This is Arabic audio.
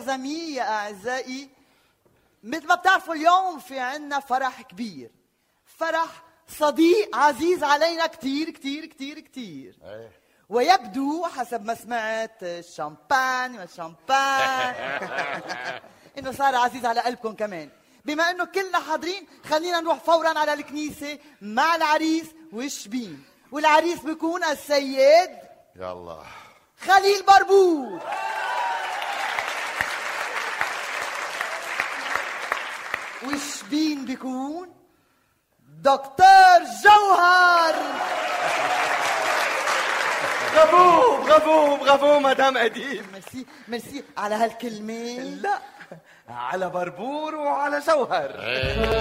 chers amis يا أعزائي، مثل ما بتعرفوا اليوم في عنا فرح كبير، فرح صديق عزيز علينا كتير كتير كتير كتير. ويبدو حسب ما سمعت الشامبان والشامبان انه صار عزيز على قلبكم كمان. بما انه كلنا حاضرين، خلينا نروح فورا على الكنيسة مع العريس والشبين. والعريس بيكون السيد يا الله خليل بربور، والشبين بيكون دكتور جوهر. برافو برافو برافو مدام اديب. ميرسي ميرسي على هالكلمة. لا، على بربور وعلى جوهر.